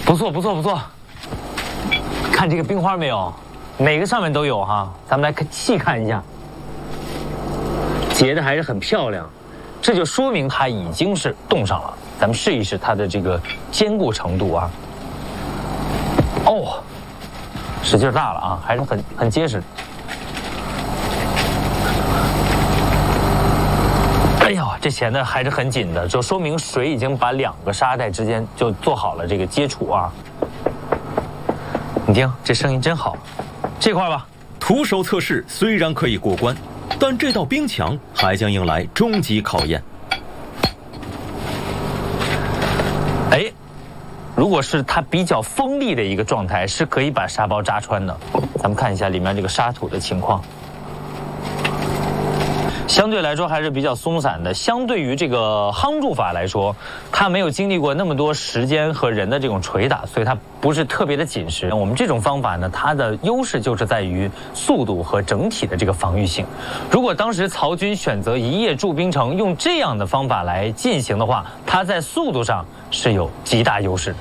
不错不错不错。看这个冰花没有？每个上面都有哈，咱们来细看一下，结的还是很漂亮，这就说明它已经是冻上了。咱们试一试它的这个坚固程度啊。哦，使劲大了啊，还是很结实。哎呦，这钳的还是很紧的，就说明水已经把2个沙袋之间就做好了这个接触啊。你听，这声音真好。这块吧， 徒手测试虽然可以过关，但这道冰墙还将迎来终极考验。 哎，如果是它比较锋利的一个状态，是可以把沙包扎穿的。咱们看一下里面这个沙土的情况，相对来说还是比较松散的。相对于这个夯铸法来说，它没有经历过那么多时间和人的这种捶打，所以它不是特别的紧实。我们这种方法呢，它的优势就是在于速度和整体的这个防御性。如果当时曹军选择一夜铸冰城，用这样的方法来进行的话，它在速度上是有极大优势的。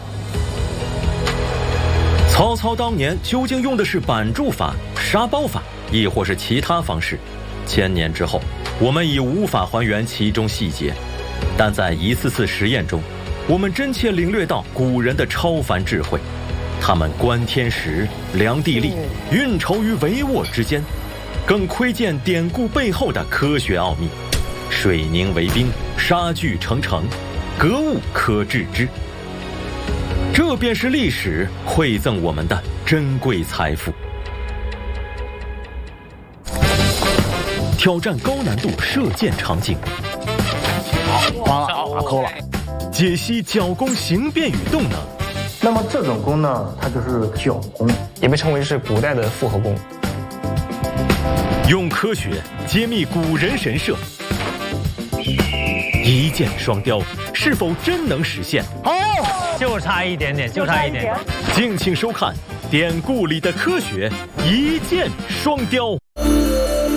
曹操当年究竟用的是板铸法、沙包法，亦或是其他方式？1000年之后，我们已无法还原其中细节，但在一次次实验中，我们真切领略到古人的超凡智慧。他们观天时、量地利，运筹于帷幄之间，更窥见典故背后的科学奥秘。水凝为冰，沙聚成城，格物可致之。这便是历史馈赠我们的珍贵财富。挑战高难度射箭场景， 完了，打扣了。 解析角弓形变与动能。 那么这种弓呢，它就是角弓， 也被称为是古代的复合弓。 用科学揭秘古人神射，一箭双雕是否真能实现？ 就差一点点，就差一点点。 敬请收看《典故里的科学》，一箭双雕。